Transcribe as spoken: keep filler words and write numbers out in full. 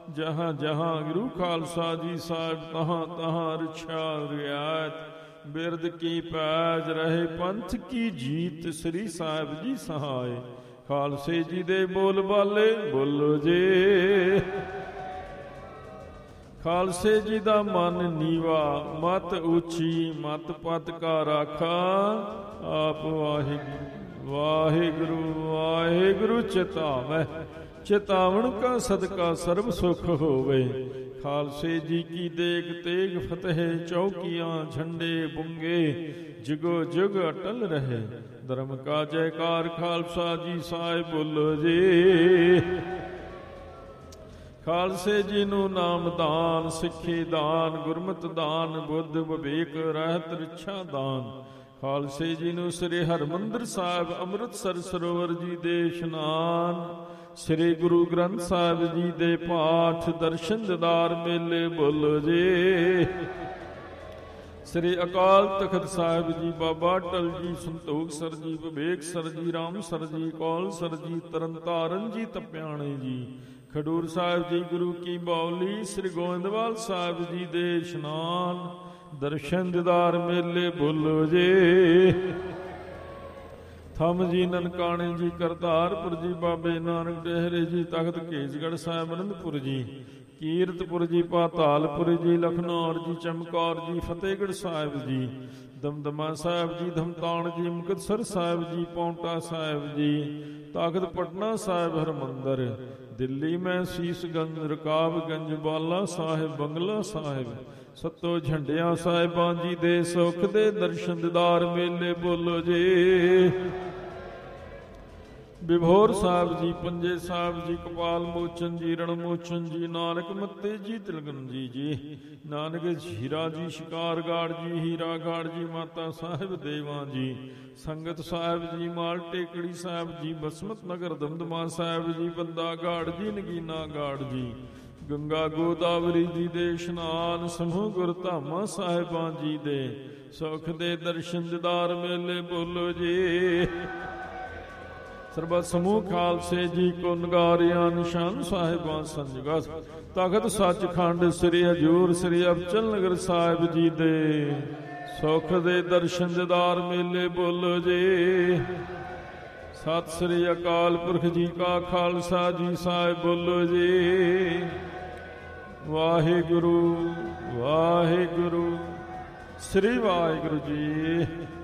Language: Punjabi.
ਜਹਾਂ ਜਹਾਂ ਗੁਰੂ ਖਾਲਸਾ ਜੀ ਸਾਹਿਬ ਤਹਾਂ ਤਹਾਂ ਰਛਾ ਰਿਆਇਤ ਬਿਰਦ ਕੀ ਪੈਜ ਰਹੇ ਪੰਥ ਕੀ ਜੀਤ ਸ੍ਰੀ ਸਾਹਿਬ ਜੀ ਸਹਾਏ। ਖਾਲਸੇ ਜੀ ਦੇ ਬੋਲ ਬਾਲੇ ਬੋਲੋ ਜੇ। ਖਾਲਸੇ ਜੀ ਦਾ ਮਨ ਨੀਵਾ ਮਤ ਉੱਚੀ ਮਤ ਪਤ ਕਾ ਰਾਖਾ ਆਪ ਵਾਹਿਗੁਰੂ ਵਾਹਿਗੁਰੂ ਵਾਹਿਗੁਰੂ ਚਿਤਾਵੈ ਚਿਤਾਵਣ ਕਾ ਸਦਕਾ ਸਰਬ ਸੁਖ ਹੋਵੇ। ਖਾਲਸੇ ਜੀ ਕੀ ਦੇਗ ਤੇਗ ਫਤਿਹ ਚੌਕੀਆਂ ਝੰਡੇ ਬੁੰਗੇ ਜੁਗੋ ਜੁਗ ਅਟਲ ਰਹੇ। ਧਰਮ ਕਾ ਜੈਕਾਰ ਖਾਲਸਾ ਜੀ ਸਾਹਿਬ ਬੋਲੋ ਜੀ। ਖਾਲਸੇ ਜੀ ਨੂੰ ਨਾਮ ਦਾਨ ਸਿੱਖੀ ਦਾਨ ਗੁਰਮਤਿ ਦਾਨ ਬੁੱਧ ਵਿਵੇਕ ਰਹਿਤ ਰਿਛਾ ਦਾਨ। ਖਾਲਸੇ ਜੀ ਨੂੰ ਸ੍ਰੀ ਹਰਿਮੰਦਰ ਸਾਹਿਬ ਅੰਮ੍ਰਿਤਸਰ ਸਰੋਵਰ ਜੀ ਦੇ ਇਸ਼ਨਾਨ ਸ੍ਰੀ ਗੁਰੂ ਗ੍ਰੰਥ ਸਾਹਿਬ ਜੀ ਦੇ ਪਾਠ ਦਰਸ਼ਨ ਦਿਦਾਰ ਮੇਲੇ ਬੋਲੋ ਜੀ। ਸ੍ਰੀ ਅਕਾਲ ਤਖਤ ਸਾਹਿਬ ਜੀ ਬਾਬਾ ਅਟਲ ਜੀ ਸੰਤੋਖ ਸਰ ਜੀ ਵਿਵੇਕ ਸਰ ਜੀ ਰਾਮ ਸਰ ਜੀ ਕੌਲ ਸਰ ਜੀ ਤਰਨਤਾਰਨ ਜੀ ਤਪਿਆਣੇ ਜੀ ਖਡੂਰ ਸਾਹਿਬ ਜੀ ਗੁਰੂ ਕੀ ਬਾਉਲੀ ਸ੍ਰੀ ਗੋਇੰਦਵਾਲ ਸਾਹਿਬ ਜੀ ਦੇ ਇਸ਼ਨਾਨ ਦਰਸ਼ਨ ਦਿਦਾਰ ਮੇਲੇ ਬੋਲੋ ਜੀ। ਥੰਮ ਜੀ ਨਨਕਾਣੇ ਜੀ ਕਰਤਾਰਪੁਰ ਜੀ ਬਾਬੇ ਨਾਨਕ ਡੇਹਰੇ ਜੀ ਤਖਤ ਕੇਸਗੜ੍ਹ ਸਾਹਿਬ ਅਨੰਦਪੁਰ ਜੀ ਕੀਰਤਪੁਰ ਜੀ ਪਾਤਾਲਪੁਰ ਜੀ ਲਖਨੌਰ ਜੀ ਚਮਕੌਰ ਜੀ ਫਤਿਹਗੜ੍ਹ ਸਾਹਿਬ ਜੀ ਦਮਦਮਾ ਸਾਹਿਬ ਜੀ ਧਮਤਾਣ ਜੀ ਮੁਕਤਸਰ ਸਾਹਿਬ ਜੀ ਪੌਂਟਾ ਸਾਹਿਬ ਜੀ ਤਖਤ ਪਟਨਾ ਸਾਹਿਬ ਹਰਿਮੰਦਰ ਦਿੱਲੀ ਮੈਂ ਸੀਸਗੰਜ ਰਕਾਬਗੰਜ ਬਾਲਾ ਸਾਹਿਬ ਬੰਗਲਾ ਸਾਹਿਬ ਸੱਤੋ ਝੰਡਿਆਂ ਸਾਹਿਬਾਂ ਜੀ ਦੇ ਸੁਖ ਦੇ ਦਰਸ਼ਨ ਦਿਦਾਰ ਮੇਲੇ ਬੋਲੋ ਜੀ। ਬਿਭੋਰ ਸਾਹਿਬ ਜੀ ਪੰਜੇ ਸਾਹਿਬ ਜੀ ਕਪਾਲ ਮੋਚਨ ਜੀ ਰਣ ਮੋਚਨ ਜੀ ਨਾਨਕ ਮੱਤੇ ਜੀ ਤਿਲਗਨ ਜੀ ਜੀ ਨਾਨਕ ਹੀਰਾ ਜੀ ਸ਼ਿਕਾਰਗਾੜ ਜੀ ਹੀਰਾਗਾੜ ਜੀ ਮਾਤਾ ਸਾਹਿਬ ਦੇਵਾਂ ਜੀ ਸੰਗਤ ਸਾਹਿਬ ਜੀ ਮਾਲ ਟੇਕੜੀ ਸਾਹਿਬ ਜੀ ਬਸਮਤ ਨਗਰ ਦਮਦਮਾ ਸਾਹਿਬ ਜੀ ਬੰਦਾਗਾੜ ਜੀ ਨਗੀਨਾ ਗਾੜ ਜੀ ਗੰਗਾ ਗੋਦਾਵਰੀ ਜੀ ਦੇ ਇਸ਼ਨਾਨ ਸਮੂਹ ਗੁਰਧਾਮਾਂ ਸਾਹਿਬਾਂ ਜੀ ਦੇ ਸੁਖ ਦੇ ਦਰਸ਼ਨ ਦਿਦਾਰ ਮੇਲੇ ਬੋਲੋ ਜੀ। ਸਰਬਤ ਸਮੂਹ ਖਾਲਸੇ ਜੀ ਕੋ ਨਗਾਰਿਆਂ ਨਿਸ਼ਾਨ ਸਾਹਿਬਾਂ ਸੰਜਗਤ ਤਖਤ ਸੱਚਖੰਡ ਸ੍ਰੀ ਹਜੂਰ ਸ੍ਰੀ ਅਬਚਲ ਨਗਰ ਸਾਹਿਬ ਜੀ ਦੇ ਸੁਖ ਦੇ ਦਰਸ਼ਨ ਦਿਦਾਰ ਮੇਲੇ ਬੋਲੋ ਜੀ। ਸਤਿ ਸ੍ਰੀ ਅਕਾਲ ਪੁਰਖ ਜੀ ਕਾ ਖਾਲਸਾ ਜੀ ਸਾਹਿਬ ਬੋਲੋ ਜੀ। ਵਾਹਿਗੁਰੂ ਵਾਹਿਗੁਰੂ ਸ੍ਰੀ ਵਾਹਿਗੁਰੂ ਜੀ।